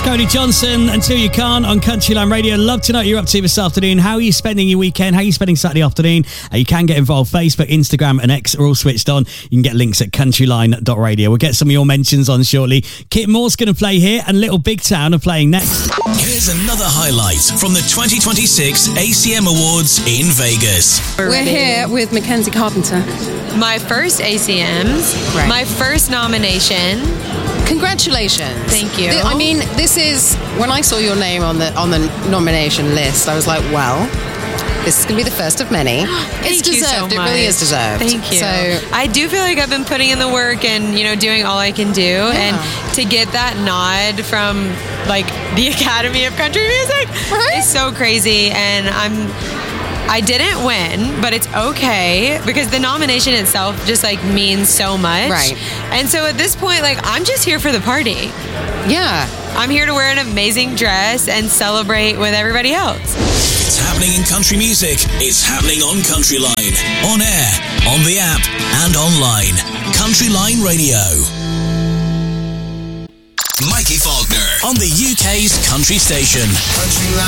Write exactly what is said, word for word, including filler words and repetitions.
Cody Johnson, Until You Can't on Countryline Radio. Love to know what you're up to this afternoon. How are you spending your weekend? How are you spending Saturday afternoon? Uh, you can get involved. Facebook, Instagram and X are all switched on. You can get links at countryline dot radio. We'll get some of your mentions on shortly. Kit Moore's going to play here and Little Big Town are playing next. Here's another highlight from the twenty twenty-six A C M Awards in Vegas. We're, We're here with Mackenzie Carpenter. My first A C Ms, right. My first nomination. Congratulations. Thank you. I mean, this is, when I saw your name on the on the nomination list, I was like, well, this is going to be the first of many. It's deserved. So it really is deserved. Thank you. So, I do feel like I've been putting in the work and, you know, doing all I can do. Yeah. And to get that nod from, like, the Academy of Country Music right? is so crazy. And I'm... I didn't win, but it's okay because the nomination itself just like means so much. Right. And so at this point, like, I'm just here for the party. Yeah. I'm here to wear an amazing dress and celebrate with everybody else. It's happening in country music. It's happening on Countryline. On air, on the app, and online. Countryline Radio. Mikey Faulkner on the U K's country station. Countryline.